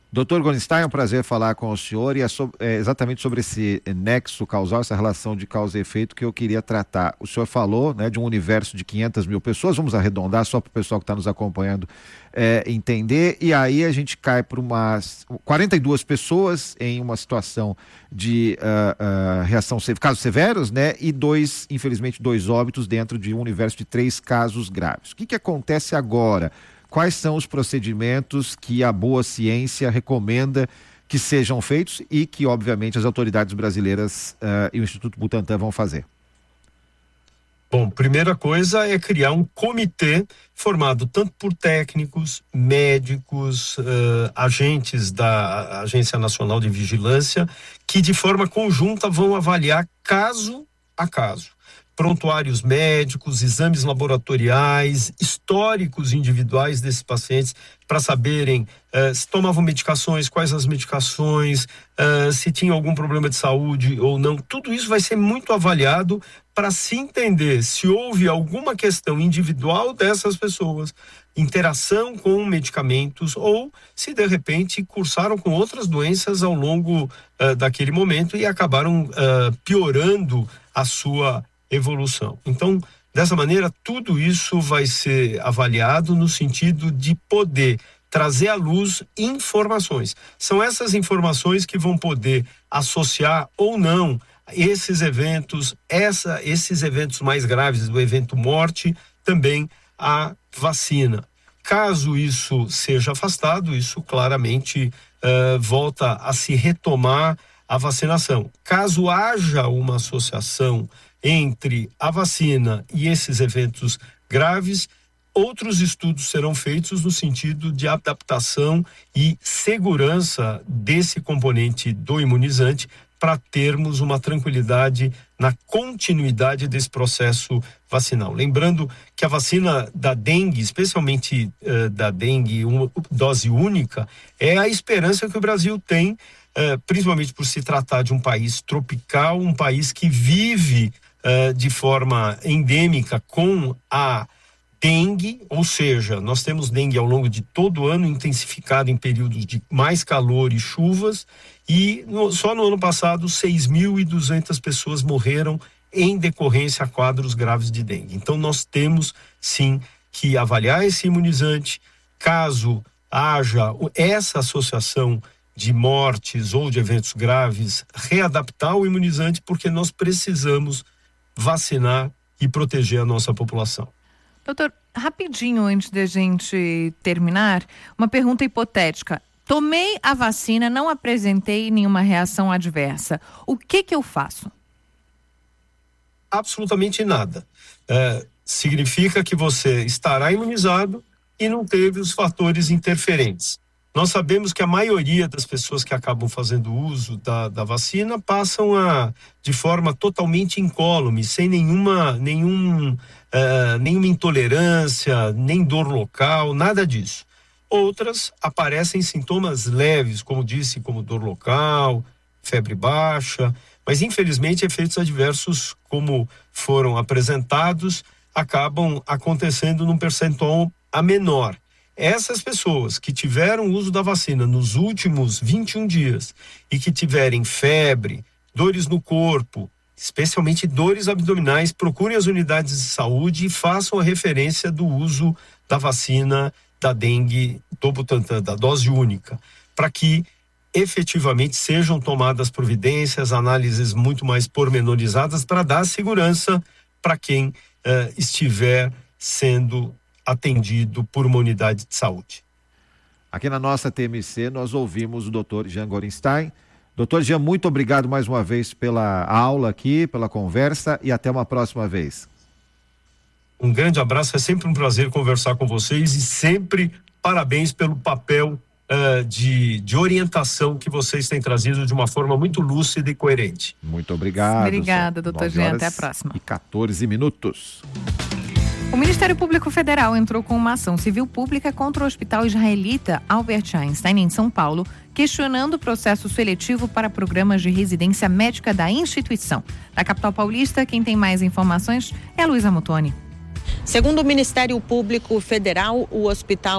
Doutor Gorenstein, é um prazer falar com o senhor e é exatamente sobre esse nexo causal, essa relação de causa e efeito que eu queria tratar. O senhor falou, né, de um universo de 500 mil pessoas, vamos arredondar só para o pessoal que está nos acompanhando entender, e aí a gente cai para umas 42 pessoas em uma situação de casos severos, né, e infelizmente, dois óbitos dentro de um universo de 3 casos graves. O que acontece agora? Quais são os procedimentos que a boa ciência recomenda que sejam feitos e que, obviamente, as autoridades brasileiras e o Instituto Butantan vão fazer? Bom, primeira coisa é criar um comitê formado tanto por técnicos, médicos, agentes da Agência Nacional de Vigilância, que de forma conjunta vão avaliar caso a caso. Prontuários médicos, exames laboratoriais, históricos individuais desses pacientes para saberem se tomavam medicações, quais as medicações, se tinha algum problema de saúde ou não. Tudo isso vai ser muito avaliado para se entender se houve alguma questão individual dessas pessoas, interação com medicamentos ou se de repente cursaram com outras doenças ao longo daquele momento e acabaram piorando a sua evolução. Então, dessa maneira, tudo isso vai ser avaliado no sentido de poder trazer à luz informações. São essas informações que vão poder associar ou não esses eventos, esses eventos mais graves, do evento morte, também à vacina. Caso isso seja afastado, isso claramente volta a se retomar a vacinação. Caso haja uma associação entre a vacina e esses eventos graves, outros estudos serão feitos no sentido de adaptação e segurança desse componente do imunizante para termos uma tranquilidade na continuidade desse processo vacinal. Lembrando que a vacina da dengue, especialmente da dengue, uma dose única, é a esperança que o Brasil tem, principalmente por se tratar de um país tropical, um país que vive de forma endêmica com a dengue, ou seja, nós temos dengue ao longo de todo o ano, intensificado em períodos de mais calor e chuvas, e só no ano passado 6.200 pessoas morreram em decorrência a quadros graves de dengue. Então nós temos sim que avaliar esse imunizante, caso haja essa associação de mortes ou de eventos graves, readaptar o imunizante, porque nós precisamos vacinar e proteger a nossa população. Doutor, rapidinho antes da gente terminar, uma pergunta hipotética. Tomei a vacina, não apresentei nenhuma reação adversa. O que eu faço? Absolutamente nada. Significa que você estará imunizado e não teve os fatores interferentes. Nós sabemos que a maioria das pessoas que acabam fazendo uso da vacina passam de forma totalmente incólume, sem nenhuma intolerância, nem dor local, nada disso. Outras aparecem sintomas leves, como disse, como dor local, febre baixa, mas infelizmente efeitos adversos, como foram apresentados, acabam acontecendo num percentual a menor. Essas pessoas que tiveram uso da vacina nos últimos 21 dias e que tiverem febre, dores no corpo, especialmente dores abdominais, procurem as unidades de saúde e façam a referência do uso da vacina da dengue do Butantan, da dose única, para que efetivamente sejam tomadas providências, análises muito mais pormenorizadas para dar segurança para quem estiver sendo atendido por uma unidade de saúde. Aqui na nossa TMC nós ouvimos o Dr. Jean Gorenstein. Dr. Jean, muito obrigado mais uma vez pela aula aqui, pela conversa e até uma próxima vez. Um grande abraço, é sempre um prazer conversar com vocês e sempre parabéns pelo papel de orientação que vocês têm trazido de uma forma muito lúcida e coerente. Muito obrigado. Obrigada, doutor Jean. Até a próxima. E 14 minutos. O Ministério Público Federal entrou com uma ação civil pública contra o Hospital Israelita Albert Einstein, em São Paulo, questionando o processo seletivo para programas de residência médica da instituição. Da capital paulista, quem tem mais informações é a Luísa Mutoni. Segundo o Ministério Público Federal, o Hospital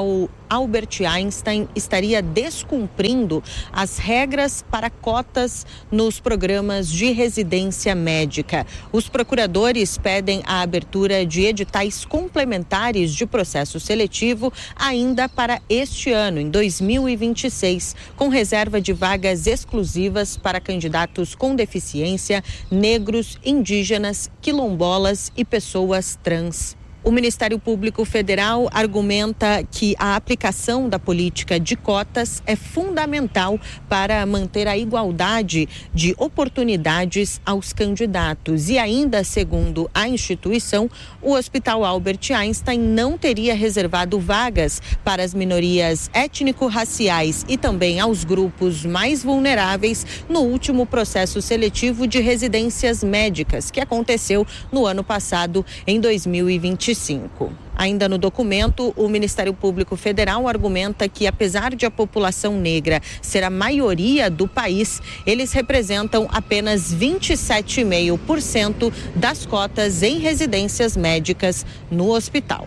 Albert Einstein estaria descumprindo as regras para cotas nos programas de residência médica. Os procuradores pedem a abertura de editais complementares de processo seletivo ainda para este ano, em 2026, com reserva de vagas exclusivas para candidatos com deficiência, negros, indígenas, quilombolas e pessoas trans. O Ministério Público Federal argumenta que a aplicação da política de cotas é fundamental para manter a igualdade de oportunidades aos candidatos. E ainda, segundo a instituição, o Hospital Albert Einstein não teria reservado vagas para as minorias étnico-raciais e também aos grupos mais vulneráveis no último processo seletivo de residências médicas, que aconteceu no ano passado, em 2025. Ainda no documento, o Ministério Público Federal argumenta que, apesar de a população negra ser a maioria do país, eles representam apenas 27,5% das cotas em residências médicas no hospital.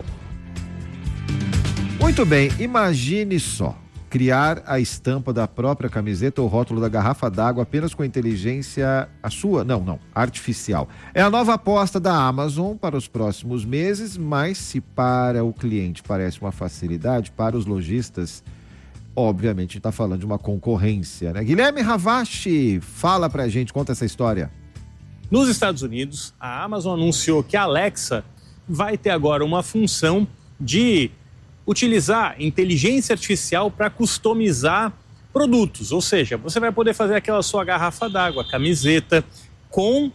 Muito bem, imagine só. Criar a estampa da própria camiseta ou rótulo da garrafa d'água apenas com inteligência artificial. É a nova aposta da Amazon para os próximos meses, mas se para o cliente parece uma facilidade, para os lojistas, obviamente está falando de uma concorrência, né? Guilherme Ravache, fala pra gente, conta essa história. Nos Estados Unidos, a Amazon anunciou que a Alexa vai ter agora uma função de utilizar inteligência artificial para customizar produtos, ou seja, você vai poder fazer aquela sua garrafa d'água, camiseta, com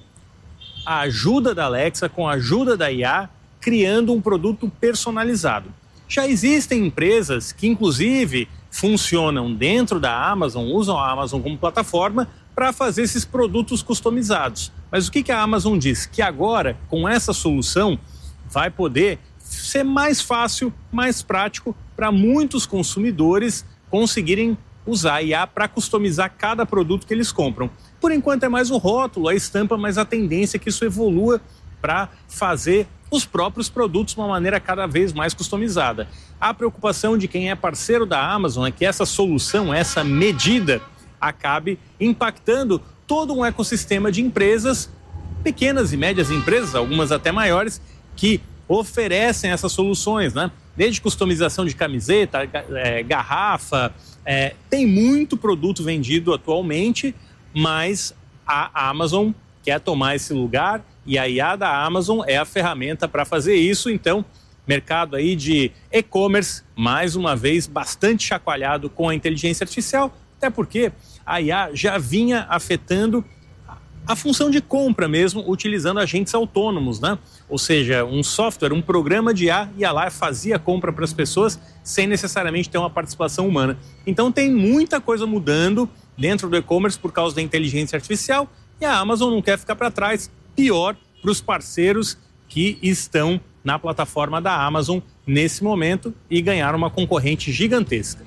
a ajuda da Alexa, com a ajuda da IA, criando um produto personalizado. Já existem empresas que, inclusive, funcionam dentro da Amazon, usam a Amazon como plataforma para fazer esses produtos customizados. Mas o que a Amazon diz? Que agora, com essa solução, vai poder ser mais fácil, mais prático para muitos consumidores conseguirem usar a IA para customizar cada produto que eles compram. Por enquanto é mais o rótulo, a estampa, mas a tendência é que isso evolua para fazer os próprios produtos de uma maneira cada vez mais customizada. A preocupação de quem é parceiro da Amazon é que essa solução, essa medida, acabe impactando todo um ecossistema de empresas, pequenas e médias empresas, algumas até maiores, que oferecem essas soluções, né? Desde customização de camiseta, garrafa, tem muito produto vendido atualmente, mas a Amazon quer tomar esse lugar e a IA da Amazon é a ferramenta para fazer isso. Então, mercado aí de e-commerce, mais uma vez, bastante chacoalhado com a inteligência artificial, até porque a IA já vinha afetando a função de compra mesmo, utilizando agentes autônomos, né? Ou seja, um software, um programa de IA ia lá e fazia a compra para as pessoas sem necessariamente ter uma participação humana. Então tem muita coisa mudando dentro do e-commerce por causa da inteligência artificial e a Amazon não quer ficar para trás. Pior para os parceiros que estão na plataforma da Amazon nesse momento e ganharam uma concorrente gigantesca.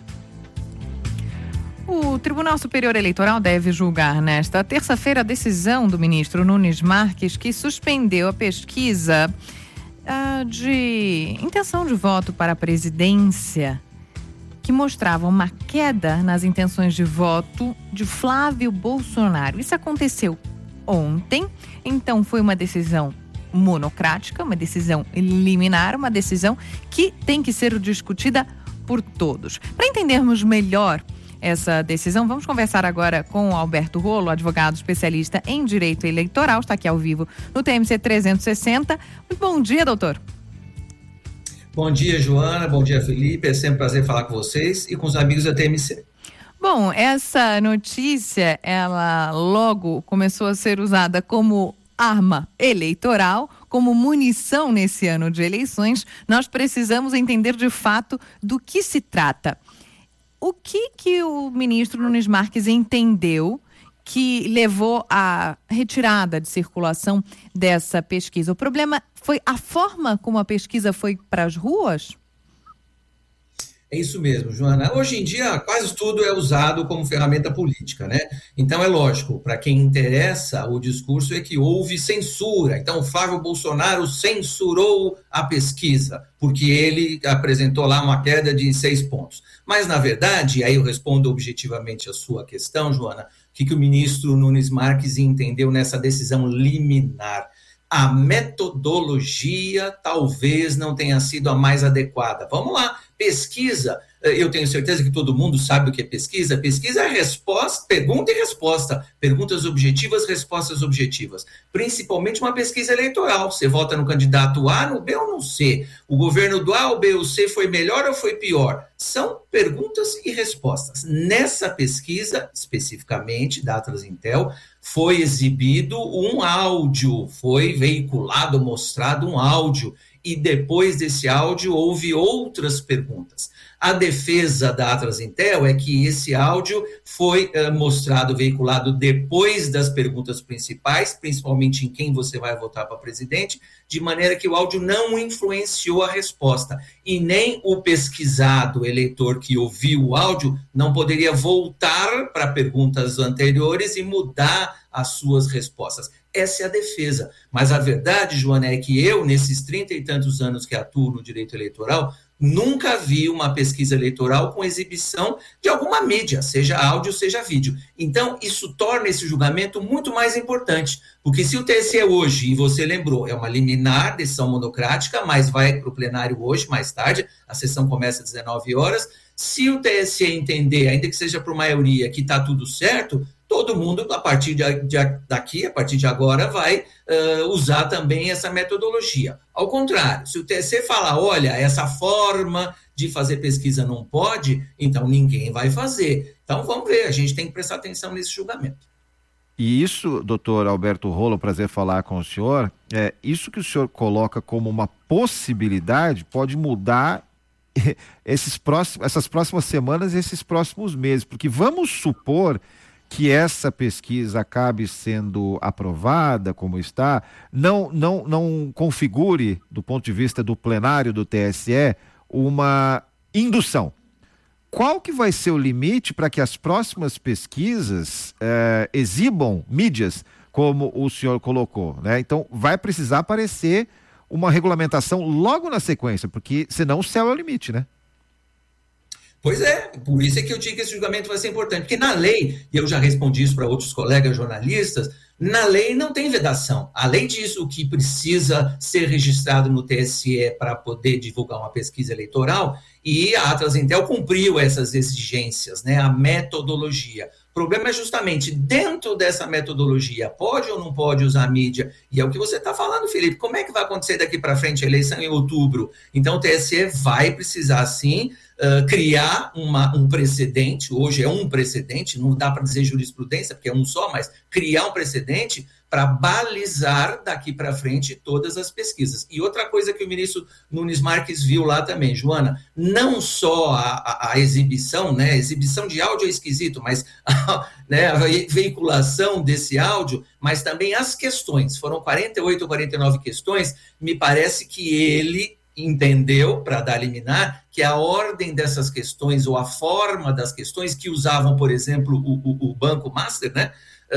O Tribunal Superior Eleitoral deve julgar nesta terça-feira a decisão do ministro Nunes Marques, que suspendeu a pesquisa de intenção de voto para a presidência, que mostrava uma queda nas intenções de voto de Flávio Bolsonaro. Isso aconteceu ontem, então foi uma decisão monocrática, uma decisão liminar, uma decisão que tem que ser discutida por todos. Para entendermos melhor essa decisão, vamos conversar agora com o Alberto Rolo, advogado especialista em direito eleitoral, está aqui ao vivo no TMC 360. Muito bom dia, doutor. Bom dia, Joana, bom dia, Felipe, é sempre um prazer falar com vocês e com os amigos da TMC. Bom, essa notícia, ela logo começou a ser usada como arma eleitoral, como munição nesse ano de eleições. Nós precisamos entender de fato do que se trata. O que o ministro Nunes Marques entendeu que levou à retirada de circulação dessa pesquisa? O problema foi a forma como a pesquisa foi para as ruas? É isso mesmo, Joana. Hoje em dia, quase tudo é usado como ferramenta política, né? Então, é lógico, para quem interessa, o discurso é que houve censura. Então, o Flávio Bolsonaro censurou a pesquisa, porque ele apresentou lá uma queda de 6 pontos. Mas, na verdade, aí eu respondo objetivamente a sua questão, Joana, o que o ministro Nunes Marques entendeu nessa decisão liminar? A metodologia talvez não tenha sido a mais adequada. Vamos lá, pesquisa, eu tenho certeza que todo mundo sabe o que é pesquisa. Pesquisa é resposta, pergunta e resposta, perguntas objetivas, respostas objetivas. Principalmente uma pesquisa eleitoral, você vota no candidato A, no B ou no C. O governo do A, o B ou C foi melhor ou foi pior? São perguntas e respostas. Nessa pesquisa, especificamente da Atlas Intel, foi exibido um áudio, foi veiculado, mostrado um áudio, e depois desse áudio houve outras perguntas. A defesa da Atlas Intel é que esse áudio foi mostrado, veiculado depois das perguntas principais, principalmente em quem você vai votar para presidente, de maneira que o áudio não influenciou a resposta. E nem o pesquisado, eleitor que ouviu o áudio, não poderia voltar para perguntas anteriores e mudar as suas respostas. Essa é a defesa. Mas a verdade, Joana, é que eu, nesses 30 e tantos anos que atuo no direito eleitoral, nunca vi uma pesquisa eleitoral com exibição de alguma mídia, seja áudio, seja vídeo. Então, isso torna esse julgamento muito mais importante, porque se o TSE hoje, e você lembrou, é uma liminar, decisão monocrática, mas vai para o plenário hoje, mais tarde, a sessão começa às 19 horas, se o TSE entender, ainda que seja por maioria, que está tudo certo, todo mundo, a partir daqui, a partir de agora, vai usar também essa metodologia. Ao contrário, se o TSE falar, olha, essa forma de fazer pesquisa não pode, então ninguém vai fazer. Então vamos ver, a gente tem que prestar atenção nesse julgamento. E isso, doutor Alberto Rolla, prazer falar com o senhor, isso que o senhor coloca como uma possibilidade pode mudar essas próximas semanas e esses próximos meses, porque vamos supor que essa pesquisa acabe sendo aprovada como está, não configure, do ponto de vista do plenário do TSE, uma indução. Qual que vai ser o limite para que as próximas pesquisas exibam mídias, como o senhor colocou, né? Então, vai precisar aparecer uma regulamentação logo na sequência, porque senão o céu é o limite, né? Pois é, por isso é que eu digo que esse julgamento vai ser importante, porque na lei, e eu já respondi isso para outros colegas jornalistas, na lei não tem vedação. Além disso, o que precisa ser registrado no TSE para poder divulgar uma pesquisa eleitoral, e a Atlas Intel cumpriu essas exigências, né? A metodologia. O problema é justamente dentro dessa metodologia, pode ou não pode usar a mídia? E é o que você está falando, Felipe, como é que vai acontecer daqui para frente a eleição em outubro? Então o TSE vai precisar sim criar um precedente, hoje é um precedente, não dá para dizer jurisprudência, porque é um só, mas criar um precedente para balizar daqui para frente todas as pesquisas. E outra coisa que o ministro Nunes Marques viu lá também, Joana, não só a exibição, né, exibição de áudio é esquisito, mas né, a veiculação desse áudio, mas também as questões, foram 48 ou 49 questões, me parece que ele entendeu, para dar liminar, que a ordem dessas questões ou a forma das questões que usavam, por exemplo, o Banco Master, né,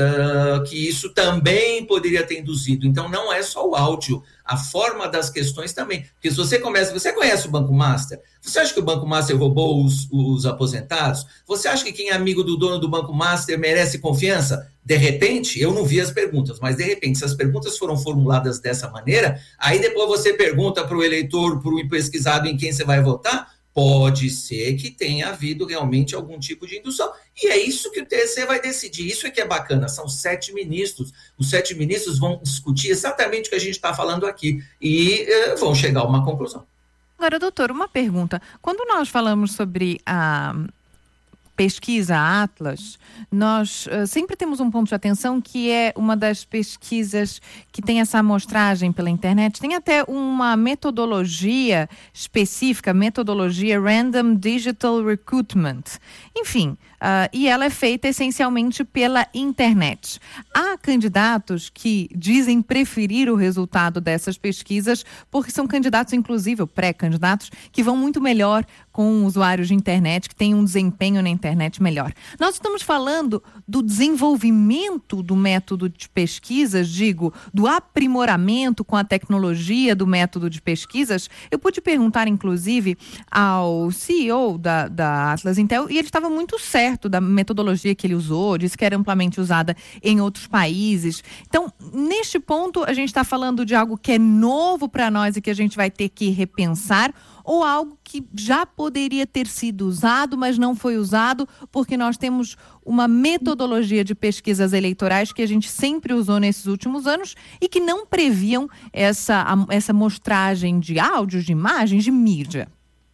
que isso também poderia ter induzido. Então, não é só o áudio, a forma das questões também. Porque se você conhece o Banco Master? Você acha que o Banco Master roubou os aposentados? Você acha que quem é amigo do dono do Banco Master merece confiança? De repente, eu não vi as perguntas, mas de repente, se as perguntas foram formuladas dessa maneira, aí depois você pergunta para o eleitor, para o pesquisado em quem você vai votar, pode ser que tenha havido realmente algum tipo de indução. E é isso que o TSE vai decidir. Isso é que é bacana. São 7 ministros. Os 7 ministros vão discutir exatamente o que a gente está falando aqui e vão chegar a uma conclusão. Agora, doutor, uma pergunta. Quando nós falamos sobre a pesquisa Atlas, nós sempre temos um ponto de atenção que é uma das pesquisas que tem essa amostragem pela internet, tem até uma metodologia específica, metodologia Random Digital Recruitment. Enfim, e ela é feita essencialmente pela internet. Há candidatos que dizem preferir o resultado dessas pesquisas porque são candidatos, inclusive, ou pré-candidatos, que vão muito melhor com usuários de internet, que têm um desempenho na internet melhor. Nós estamos falando do desenvolvimento do método de pesquisas, do aprimoramento com a tecnologia do método de pesquisas. Eu pude perguntar, inclusive, ao CEO da Atlas Intel, e ele estava muito certo da metodologia que ele usou, disse que era amplamente usada em outros países. Então, neste ponto, a gente está falando de algo que é novo para nós e que a gente vai ter que repensar, ou algo que já poderia ter sido usado, mas não foi usado, porque nós temos uma metodologia de pesquisas eleitorais que a gente sempre usou nesses últimos anos e que não previam essa mostragem de áudios, de imagens, de mídia.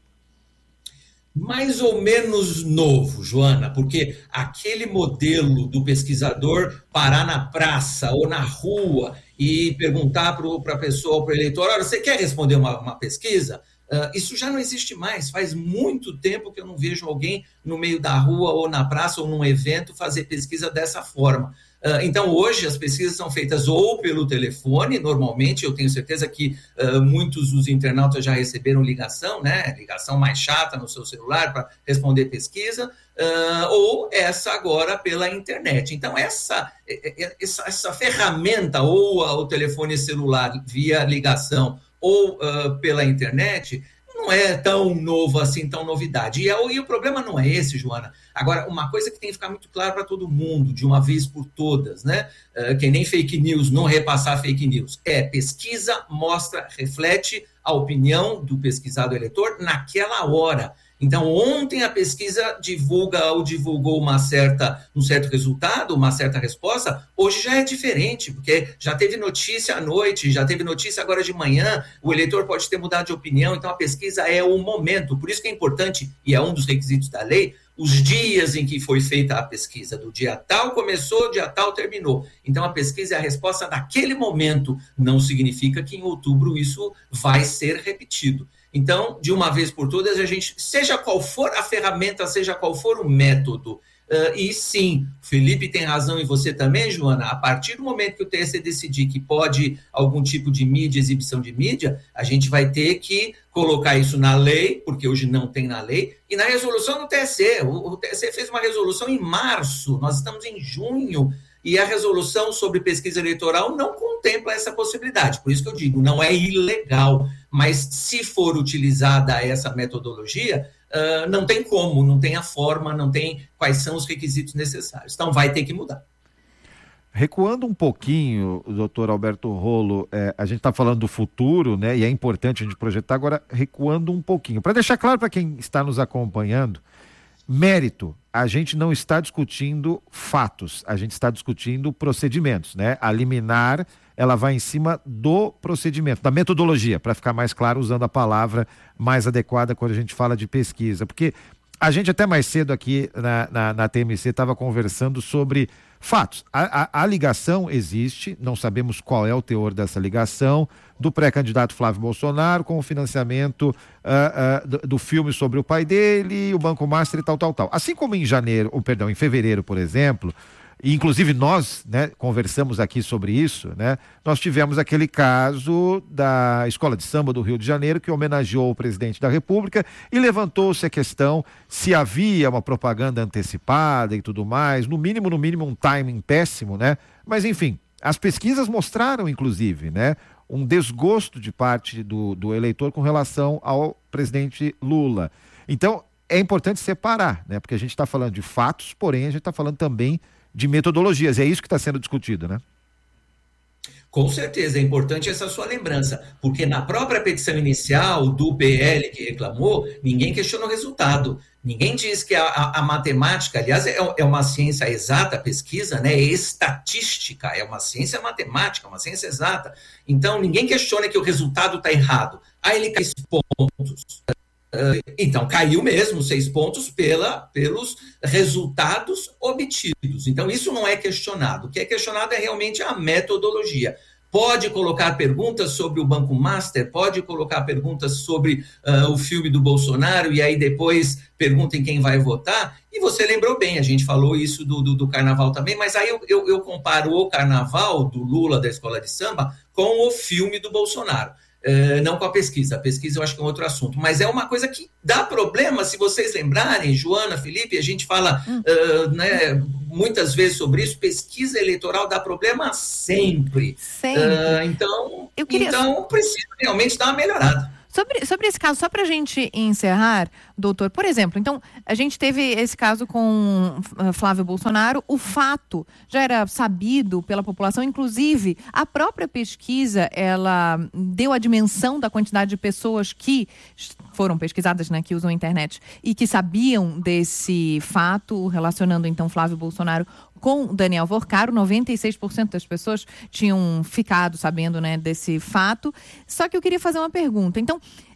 Mais ou menos novo, Joana, porque aquele modelo do pesquisador parar na praça ou na rua e perguntar para a pessoa, para o eleitor, olha, você quer responder uma pesquisa? Isso já não existe mais. Faz muito tempo que eu não vejo alguém no meio da rua ou na praça ou num evento fazer pesquisa dessa forma. Então, hoje, as pesquisas são feitas ou pelo telefone, normalmente, eu tenho certeza que muitos dos internautas já receberam ligação, né? Ligação mais chata no seu celular para responder pesquisa, ou essa agora pela internet. Então, essa ferramenta, ou o telefone celular via ligação, ou pela internet, não é tão novo assim, tão novidade. E o problema não é esse, Joana. Agora, uma coisa que tem que ficar muito clara para todo mundo, de uma vez por todas, né? Que nem fake news, não repassar fake news. Pesquisa mostra, reflete a opinião do pesquisado eleitor naquela hora. Então, ontem a pesquisa divulgou um certo resultado, uma certa resposta, hoje já é diferente, porque já teve notícia à noite, já teve notícia agora de manhã, o eleitor pode ter mudado de opinião, então a pesquisa é o momento. Por isso que é importante, e é um dos requisitos da lei, os dias em que foi feita a pesquisa. Do dia tal começou, dia tal terminou. Então, a pesquisa é a resposta naquele momento. Não significa que em outubro isso vai ser repetido. Então, de uma vez por todas, a gente, seja qual for a ferramenta, seja qual for o método, e sim, Felipe tem razão e você também, Joana, a partir do momento que o TSE decidir que pode algum tipo de mídia, exibição de mídia, a gente vai ter que colocar isso na lei, porque hoje não tem na lei, e na resolução do TSE. O TSE fez uma resolução em março, nós estamos em junho, e a resolução sobre pesquisa eleitoral não contempla essa possibilidade. Por isso que eu digo, não é ilegal, mas se for utilizada essa metodologia, não tem como, não tem a forma, não tem quais são os requisitos necessários. Então vai ter que mudar. Recuando um pouquinho, doutor Alberto Rolo, a gente está falando do futuro, né? E é importante a gente projetar, agora recuando um pouquinho. Para deixar claro para quem está nos acompanhando, mérito, a gente não está discutindo fatos, a gente está discutindo procedimentos, né? A liminar, ela vai em cima do procedimento, da metodologia, para ficar mais claro, usando a palavra mais adequada quando a gente fala de pesquisa, porque a gente até mais cedo aqui na TMC estava conversando sobre fatos. A ligação existe, não sabemos qual é o teor dessa ligação, do pré-candidato Flávio Bolsonaro com o financiamento do filme sobre o pai dele, o Banco Master e tal. Assim como em fevereiro, por exemplo, e inclusive nós, né, conversamos aqui sobre isso, né? Nós tivemos aquele caso da Escola de Samba do Rio de Janeiro que homenageou o presidente da República e levantou-se a questão se havia uma propaganda antecipada e tudo mais, no mínimo um timing péssimo, né? Mas enfim, as pesquisas mostraram inclusive, né, um desgosto de parte do eleitor com relação ao presidente Lula. Então, é importante separar, né? Porque a gente está falando de fatos, porém a gente está falando também de metodologias, é isso que está sendo discutido, né? Com certeza, é importante essa sua lembrança, porque na própria petição inicial do PL que reclamou, ninguém questiona o resultado, ninguém diz que a matemática, aliás, é uma ciência exata, a pesquisa, né? É estatística, é uma ciência matemática, uma ciência exata, então ninguém questiona que o resultado está errado, aí ele cai 6 pontos. Então, caiu mesmo 6 pontos pelos resultados obtidos. Então, isso não é questionado. O que é questionado é realmente a metodologia. pode colocar perguntas sobre o Banco Master, pode colocar perguntas sobre o filme do Bolsonaro, e aí depois perguntem quem vai votar. E você lembrou bem, a gente falou isso do carnaval também, mas aí eu comparo o carnaval do Lula da escola de samba com o filme do Bolsonaro. Não com a pesquisa eu acho que é um outro assunto, mas é uma coisa que dá problema. Se vocês lembrarem, Joana, Felipe, a gente fala muitas vezes sobre isso, pesquisa eleitoral dá problema sempre. Então precisa realmente dar uma melhorada. Sobre esse caso, só para a gente encerrar, doutor, por exemplo, então, a gente teve esse caso com Flávio Bolsonaro, o fato já era sabido pela população, inclusive a própria pesquisa, ela deu a dimensão da quantidade de pessoas que foram pesquisadas, né, que usam a internet e que sabiam desse fato, relacionando então Flávio Bolsonaro com Daniel Vorcaro. 96% das pessoas tinham ficado sabendo, né, desse fato. Só que eu queria fazer uma pergunta. Então,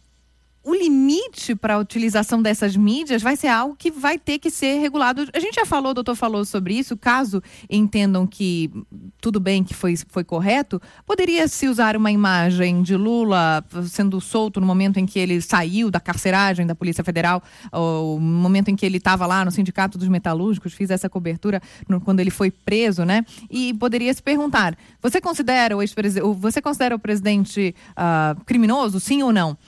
o limite para a utilização dessas mídias vai ser algo que vai ter que ser regulado. A gente já falou, o doutor falou sobre isso, caso entendam que tudo bem, que foi correto, poderia-se usar uma imagem de Lula sendo solto no momento em que ele saiu da carceragem da Polícia Federal, ou no momento em que ele estava lá no Sindicato dos Metalúrgicos, fiz essa cobertura quando ele foi preso, né? E poderia se perguntar, você considera o presidente criminoso, sim ou não?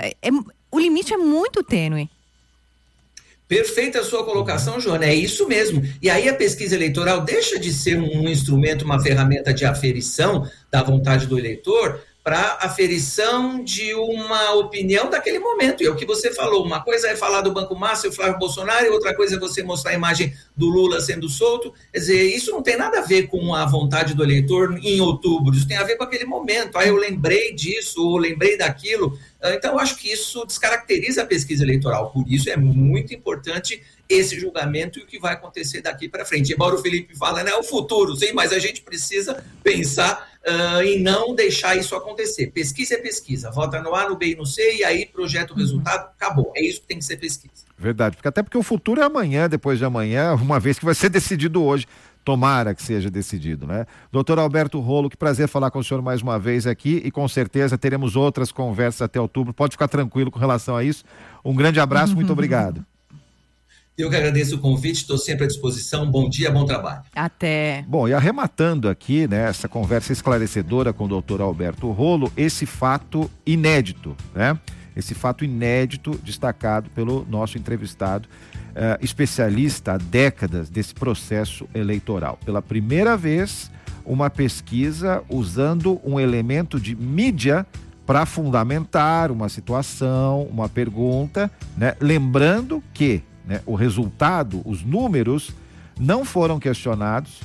O limite é muito tênue. Perfeita a sua colocação, Joana, é isso mesmo. E aí a pesquisa eleitoral deixa de ser um instrumento, uma ferramenta de aferição da vontade do eleitor para aferição de uma opinião daquele momento. E é o que você falou, uma coisa é falar do Banco Master, o Flávio Bolsonaro, e outra coisa é você mostrar a imagem do Lula sendo solto. Quer dizer, isso não tem nada a ver com a vontade do eleitor em outubro, isso tem a ver com aquele momento. Eu lembrei disso, ou lembrei daquilo. Então, eu acho que isso descaracteriza a pesquisa eleitoral. Por isso, é muito importante esse julgamento e o que vai acontecer daqui para frente. Embora o Felipe fale, né, o futuro, sim, mas a gente precisa pensar em não deixar isso acontecer. Pesquisa é pesquisa. Vota no A, no B e no C, e aí projeta o resultado, acabou. É isso que tem que ser pesquisa. Verdade, até porque o futuro é amanhã, depois de amanhã, uma vez que vai ser decidido hoje. Tomara que seja decidido, né? Doutor Alberto Rolo, que prazer falar com o senhor mais uma vez aqui, e com certeza teremos outras conversas até outubro. Pode ficar tranquilo com relação a isso. Um grande abraço, muito obrigado. Eu que agradeço o convite, estou sempre à disposição. Bom dia, bom trabalho. Até. Bom, e arrematando aqui, né, essa conversa esclarecedora com o doutor Alberto Rolo, esse fato inédito, né? Esse fato inédito destacado pelo nosso entrevistado, especialista há décadas desse processo eleitoral. Pela primeira vez, uma pesquisa usando um elemento de mídia para fundamentar uma situação, uma pergunta, né? Lembrando que, né, o resultado, os números, não foram questionados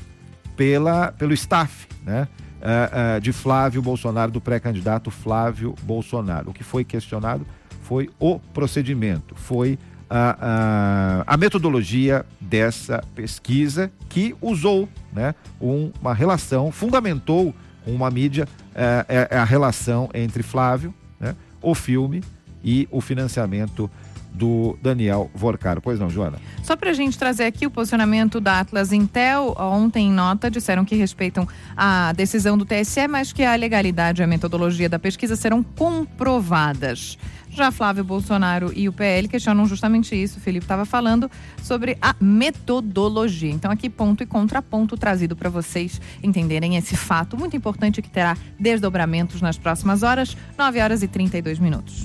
pelo staff, né, de Flávio Bolsonaro, do pré-candidato Flávio Bolsonaro. O que foi questionado foi o procedimento, foi a metodologia dessa pesquisa, que usou, né, uma relação, fundamentou uma mídia, a relação entre Flávio, né, o filme e o financiamento do Daniel Vorcaro. Pois não, Joana? Só para a gente trazer aqui o posicionamento da Atlas Intel, ontem em nota disseram que respeitam a decisão do TSE, mas que a legalidade e a metodologia da pesquisa serão comprovadas. Já Flávio Bolsonaro e o PL questionam justamente isso, o Felipe estava falando sobre a metodologia. Então aqui ponto e contraponto trazido para vocês entenderem esse fato muito importante que terá desdobramentos nas próximas horas, 9h32.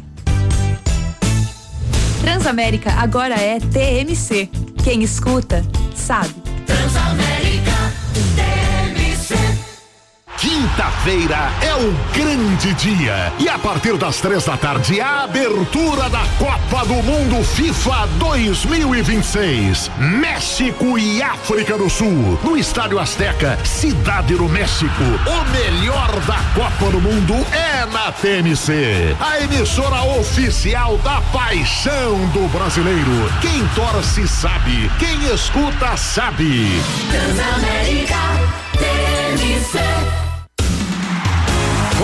Transamérica agora é TMC. Quem escuta, sabe. Transamérica TMC. Quinta-feira é o grande dia e a partir das 3h a abertura da Copa do Mundo FIFA 2026. México e África do Sul, no Estádio Azteca, Cidade do México. O melhor da Copa do Mundo é na TMC, a emissora oficial da paixão do brasileiro. Quem torce sabe, quem escuta sabe. Transamérica TMC.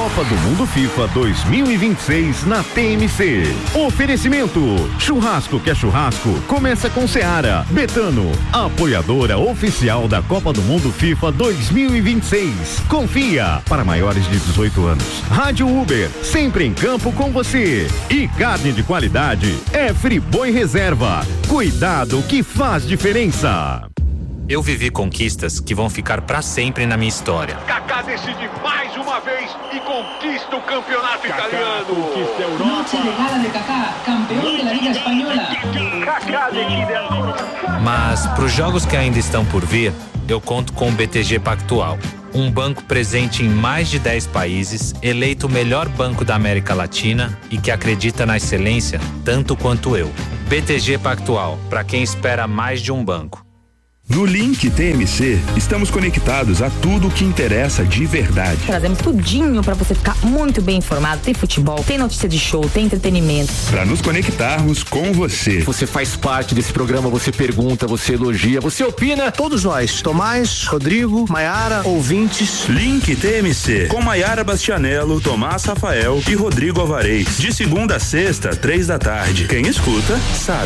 Copa do Mundo FIFA 2026 na TMC. Oferecimento: churrasco que é churrasco, começa com Seara. Betano, apoiadora oficial da Copa do Mundo FIFA 2026. Confia, para maiores de 18 anos. Rádio Uber, sempre em campo com você. E carne de qualidade é Friboi Reserva. Cuidado que faz diferença. Eu vivi conquistas que vão ficar para sempre na minha história. Kaká decide mais uma vez e conquista o campeonato italiano. Conquista a Europa. Noche de gala de Kaká, campeão da Liga Espanhola. Kaká decide ancora. Mas para os jogos que ainda estão por vir, eu conto com o BTG Pactual. Um banco presente em mais de 10 países, eleito o melhor banco da América Latina e que acredita na excelência tanto quanto eu. BTG Pactual, para quem espera mais de um banco. No Link TMC, estamos conectados a tudo o que interessa de verdade. Trazemos tudinho para você ficar muito bem informado. Tem futebol, tem notícia de show, tem entretenimento. Para nos conectarmos com você. Você faz parte desse programa, você pergunta, você elogia, você opina. Todos nós, Tomás, Rodrigo, Maiara, ouvintes. Link TMC, com Maiara Bastianello, Tomás Rafael e Rodrigo Alvarez. De segunda a sexta, 3 da tarde. Quem escuta, sabe.